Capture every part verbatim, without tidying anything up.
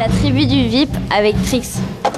La tribu du V I P avec Trix.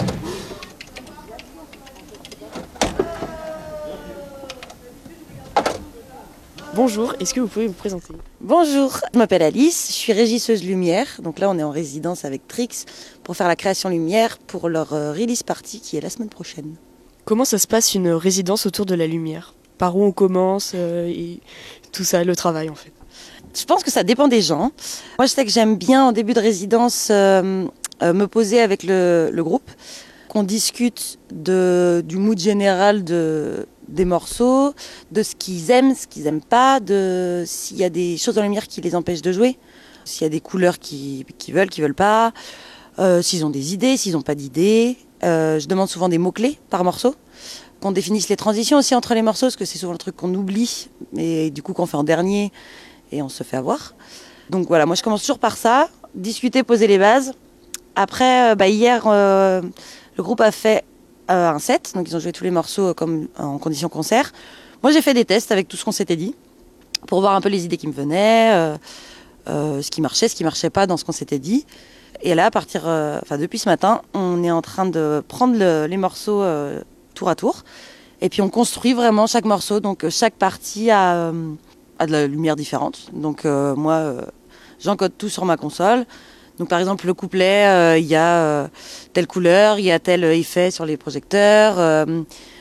Bonjour, est-ce que vous pouvez vous présenter? Bonjour, je m'appelle Alice, je suis régisseuse lumière. Donc là, on est en résidence avec Trix pour faire la création lumière pour leur release party qui est la semaine prochaine. Comment ça se passe une résidence autour de la lumière? Par où on commence euh, et tout ça, le travail en fait? Je pense que ça dépend des gens. Moi, je sais que j'aime bien en début de résidence euh, euh, me poser avec le, le groupe, qu'on discute de, du mood général de, des morceaux, de ce qu'ils aiment, ce qu'ils n'aiment pas, de s'il y a des choses dans la lumière qui les empêchent de jouer, s'il y a des couleurs qui, qui veulent, qui veulent pas, euh, s'ils ont des idées, s'ils n'ont pas d'idées. Euh, je demande souvent des mots-clés par morceau, qu'on définisse les transitions aussi entre les morceaux, parce que c'est souvent le truc qu'on oublie, et du coup qu'on fait en dernier, et on se fait avoir. Donc voilà, moi je commence toujours par ça, discuter, poser les bases. Après, bah, hier, euh, le groupe a fait euh, un set, donc ils ont joué tous les morceaux comme en condition concert. Moi j'ai fait des tests avec tout ce qu'on s'était dit, pour voir un peu les idées qui me venaient, euh, euh, ce qui marchait, ce qui marchait pas dans ce qu'on s'était dit. Et là, à partir, euh, enfin depuis ce matin, on est en train de prendre le, les morceaux euh, tour à tour, et puis on construit vraiment chaque morceau. Donc chaque partie a, euh, a de la lumière différente. Donc euh, moi, euh, j'encode tout sur ma console. Donc par exemple le couplet, il euh, y a euh, telle couleur, il y a tel effet sur les projecteurs. Euh,